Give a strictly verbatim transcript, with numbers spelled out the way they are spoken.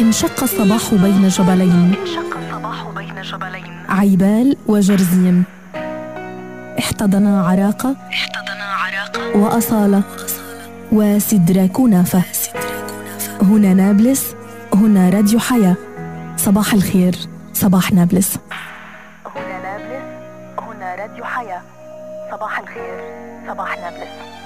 انشق الصباح بين جبلين، انشق الصباح بين جبلين، عيبال وجرزيم، احتضنا عراقة احتضنا عراقة وأصالة وسدرة كنافة. هنا نابلس، هنا راديو حياة. صباح الخير، صباح نابلس. هنا نابلس، هنا راديو حياة. صباح الخير، صباح نابلس.